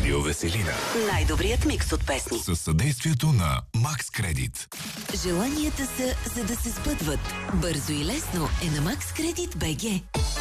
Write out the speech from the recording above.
Радио Веселина. Най-добрият микс от песни. Със съдействието на Макс Кредит. Желанията са, за да се сбъдват. Бързо и лесно е на Макс Кредит БГ.